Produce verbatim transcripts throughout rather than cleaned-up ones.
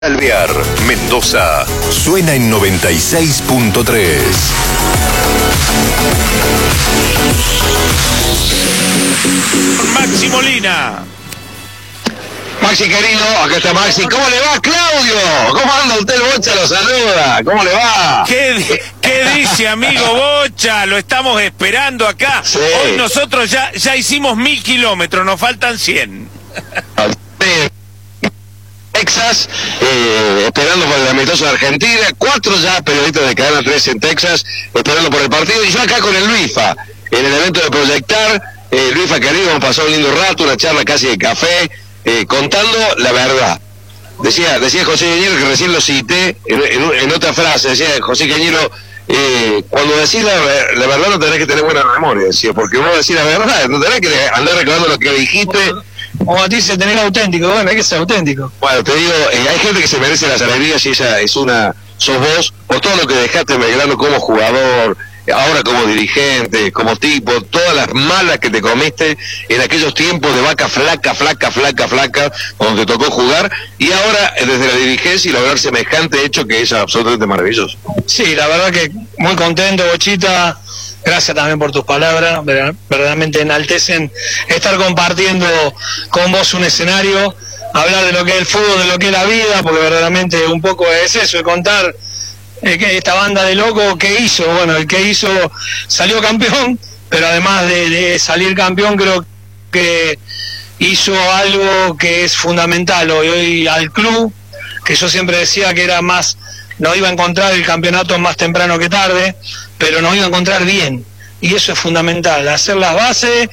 Alvear, Mendoza, suena en noventa y seis punto tres. Maxi Molina. Maxi querido, acá está Maxi. ¿Cómo le va, Claudio? ¿Cómo anda usted, Bocha? Lo saluda. ¿Cómo le va? ¿Qué, qué dice, amigo Bocha? Lo estamos esperando acá. Sí. Hoy nosotros ya, ya hicimos mil kilómetros, nos faltan cien. Texas, eh, esperando por el amistoso de Argentina, cuatro ya periodistas de Cadena tres en Texas, esperando por el partido, y yo acá con el Luifa, en el evento de Proyectar. eh, Luifa querido, hemos pasado un lindo rato, una charla casi de café, eh, contando la verdad. Decía decía José Cañero, que recién lo cité, en, en, en otra frase, decía José Cañero, eh, cuando decís la, la verdad no tenés que tener buena memoria, decía, porque vos decís la verdad, no tenés que andar recordando lo que dijiste. Como a ti se tener auténtico, bueno, hay que ser auténtico. Bueno, te digo, eh, hay gente que se merece las alegrías y esa es una, sos vos, por todo lo que dejaste en Belgrano como jugador, ahora como dirigente, como tipo, todas las malas que te comiste en aquellos tiempos de vaca flaca, flaca, flaca, flaca, donde te tocó jugar, y ahora eh, desde la dirigencia y lograr semejante hecho que es absolutamente maravilloso. Sí, la verdad que muy contento, Bochita. Gracias también por tus palabras, verdaderamente enaltecen estar compartiendo con vos un escenario, hablar de lo que es el fútbol, de lo que es la vida, porque verdaderamente un poco es eso, de contar eh, que esta banda de locos, ¿qué hizo? Bueno, el que hizo salió campeón, pero además de, de salir campeón creo que hizo algo que es fundamental hoy, hoy al club, que yo siempre decía que era más, no iba a encontrar el campeonato más temprano que tarde, pero nos iba a encontrar bien, y eso es fundamental, hacer las bases,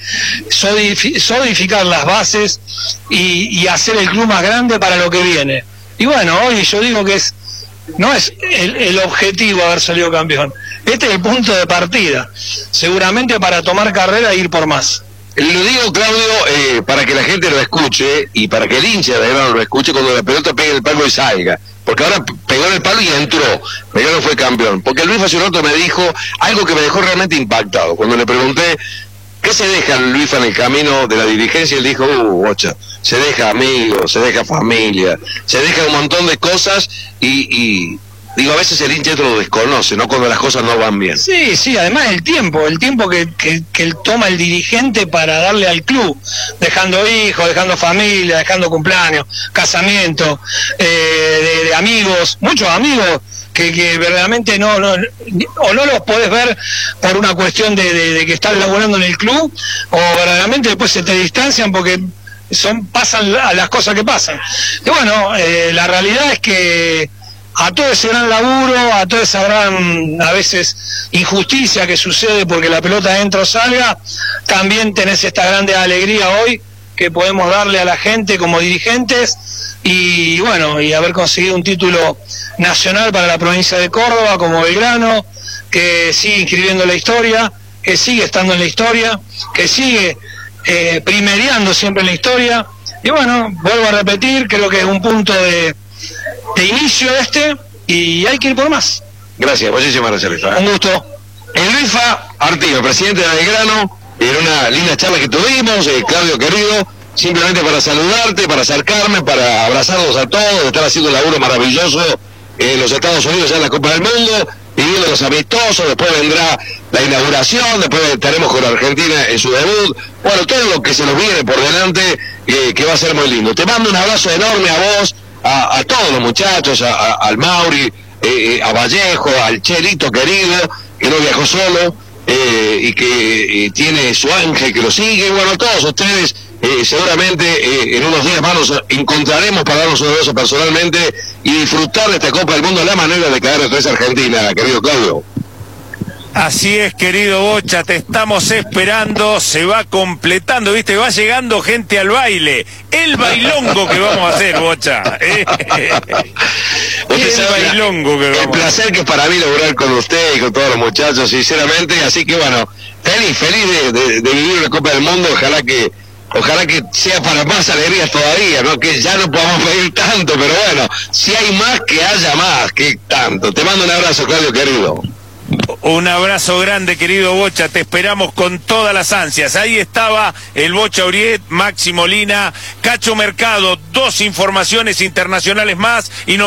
solidificar las bases y, y hacer el club más grande para lo que viene. Y bueno, hoy yo digo que es no es el, el objetivo haber salido campeón, este es el punto de partida, seguramente para tomar carrera e ir por más. Lo digo, Claudio, eh, para que la gente lo escuche y para que el hincha de Belgrano lo escuche cuando la pelota pegue en el palo y salga. Porque ahora pegó en el palo y entró. Belgrano fue campeón. Porque Luis hace un rato me dijo algo que me dejó realmente impactado. Cuando le pregunté, ¿qué se deja Luis en el camino de la dirigencia? Él dijo, uh, Bocha, se deja amigos, se deja familia, se deja un montón de cosas y... y digo, a veces el hincha lo desconoce, ¿no? Cuando las cosas no van bien. Sí, sí, además el tiempo, el tiempo que, que, que toma el dirigente para darle al club, dejando hijos, dejando familia, dejando cumpleaños, casamiento, eh, de, de amigos, muchos amigos que, que verdaderamente no, no, o no los podés ver por una cuestión de, de, de que están laburando en el club, o verdaderamente después se te distancian porque son pasan las cosas que pasan. Y bueno, eh, la realidad es que a todo ese gran laburo, a toda esa gran, a veces, injusticia que sucede porque la pelota entra o salga, también tenés esta grande alegría hoy que podemos darle a la gente como dirigentes y bueno, y haber conseguido un título nacional para la provincia de Córdoba como Belgrano, que sigue inscribiendo la historia, que sigue estando en la historia, que sigue eh, primeriando siempre en la historia. Y bueno, vuelvo a repetir, creo que es un punto de... de inicio este, y hay que ir por más. Gracias, muchísimas gracias, Luis. Un gusto. El Luifa Artino, presidente de Belgrano, en una linda charla que tuvimos, eh, Claudio querido, simplemente para saludarte, para acercarme, para abrazarlos a todos, estar haciendo un laburo maravilloso en los Estados Unidos ya en la Copa del Mundo, viviendo los amistosos, después vendrá la inauguración, después estaremos con Argentina en su debut, bueno, todo lo que se nos viene por delante, eh, que va a ser muy lindo. Te mando un abrazo enorme a vos, A, a todos los muchachos, a, a, al Mauri, eh, a Vallejo, al Chelito querido, que no viajó solo, eh, y que eh, tiene su ángel que lo sigue. Bueno, a todos ustedes, eh, seguramente eh, en unos días más nos encontraremos para darnos un abrazo personalmente y disfrutar de esta Copa del Mundo a la manera de Cadena tres Argentina, querido Claudio. Así es, querido Bocha, te estamos esperando, se va completando, viste, va llegando gente al baile, el bailongo que vamos a hacer, Bocha, eh, el bailongo que vamos. El placer que es para mí lograr con usted y con todos los muchachos, sinceramente, así que bueno, feliz, feliz de, de, de vivir la Copa del Mundo, ojalá que ojalá que sea para más alegrías todavía, ¿no? Que ya no podamos pedir tanto, pero bueno, si hay más, que haya más, que tanto. Te mando un abrazo, Claudio, querido. Un abrazo grande, querido Bocha, te esperamos con todas las ansias. Ahí estaba el Bocha Uriet, Maxi Molina, Cacho Mercado, dos informaciones internacionales más y nos